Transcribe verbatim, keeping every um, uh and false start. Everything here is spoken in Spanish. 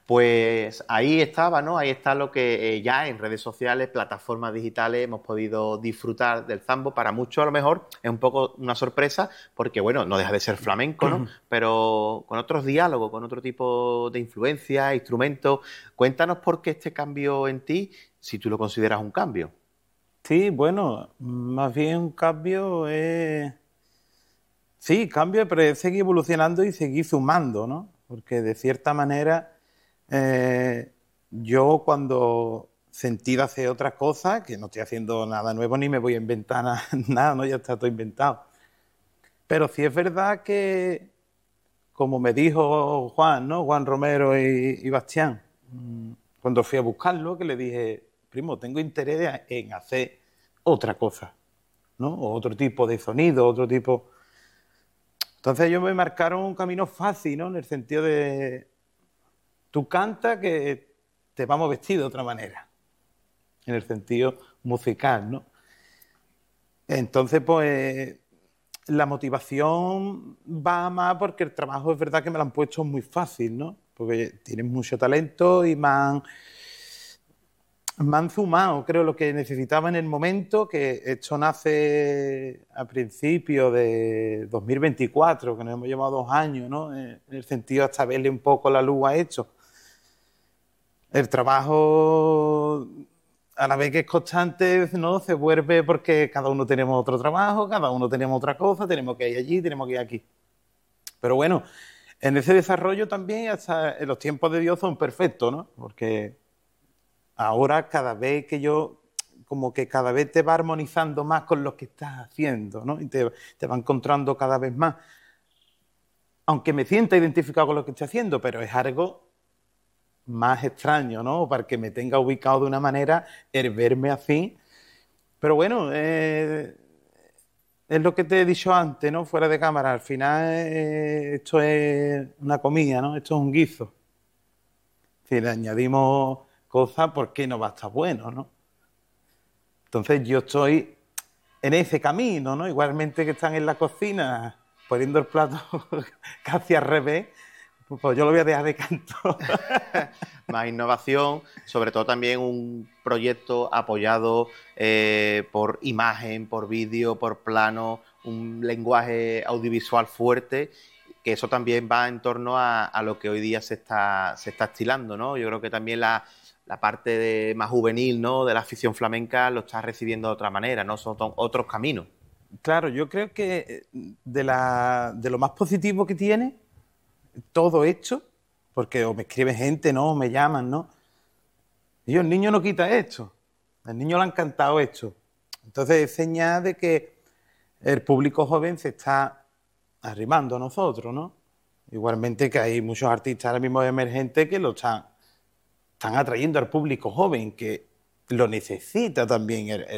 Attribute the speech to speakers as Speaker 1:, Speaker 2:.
Speaker 1: Pues ahí estaba, ¿no? Ahí está lo que eh, ya en redes sociales, plataformas digitales hemos podido disfrutar del Zambo. Para muchos a lo mejor es un poco una sorpresa porque, bueno, no deja de ser flamenco, ¿no? Pero con otros diálogos, con otro tipo de influencias, instrumentos. Cuéntanos por qué este cambio en ti, si tú lo consideras un cambio.
Speaker 2: Sí, bueno, más bien un cambio es... Sí, cambio, pero es seguir evolucionando y seguir sumando, ¿no? Porque de cierta manera eh, yo cuando sentí de hacer otras cosas, que no estoy haciendo nada nuevo ni me voy a inventar nada, nada, ¿no? Ya está todo inventado. Pero sí es verdad que, como me dijo Juan, ¿no? Juan Romero y, y Bastián, mm, cuando fui a buscarlo, que le dije, primo, tengo interés en hacer otra cosa, ¿no? O otro tipo de sonido, otro tipo... Entonces ellos me marcaron un camino fácil, ¿no? En el sentido de, tú cantas que te vamos vestido de otra manera, en el sentido musical, ¿no? Entonces, pues, la motivación va más porque el trabajo es verdad que me lo han puesto muy fácil, ¿no? Porque tienen mucho talento y me han, me han sumado, creo, lo que necesitaba en el momento, que esto nace a principios de dos mil veinticuatro, que nos hemos llevado dos años, ¿no? En el sentido hasta verle un poco la luz a esto. El trabajo, a la vez que es constante, ¿no? Se vuelve porque cada uno tenemos otro trabajo, cada uno tenemos otra cosa, tenemos que ir allí, tenemos que ir aquí. Pero bueno, en ese desarrollo también hasta los tiempos de Dios son perfectos, ¿no? Porque ahora cada vez que yo, como que cada vez te va armonizando más con lo que estás haciendo, ¿no? Y te, te va encontrando cada vez más. Aunque me sienta identificado con lo que estoy haciendo, pero es algo más extraño, ¿no? Para que me tenga ubicado de una manera, el verme así. Pero bueno, eh, es lo que te he dicho antes, ¿no? Fuera de cámara. Al final eh, esto es una comida, ¿no? Esto es un guiso. Si le añadimos cosas, ¿por qué no va a estar bueno, no? Entonces yo estoy en ese camino, ¿no? Igualmente que están en la cocina poniendo el plato casi al revés, pues yo lo voy a dejar de canto.
Speaker 1: Más innovación, sobre todo también un proyecto apoyado eh, por imagen, por vídeo, por plano, un lenguaje audiovisual fuerte, que eso también va en torno a, a lo que hoy día se está, se está estilando, ¿no? Yo creo que también la, la parte de, más juvenil, ¿no? De la afición flamenca lo está recibiendo de otra manera, ¿no? Son otros caminos.
Speaker 2: Claro, yo creo que de, la, de lo más positivo que tiene todo esto, porque o me escribe gente, ¿no? O me llaman, ¿no? Y yo, el niño no quita esto. Al niño le ha encantado esto. Entonces es señal de que el público joven se está arrimando a nosotros, ¿no? Igualmente que hay muchos artistas ahora mismo emergentes que lo están, están atrayendo al público joven, que lo necesita también el,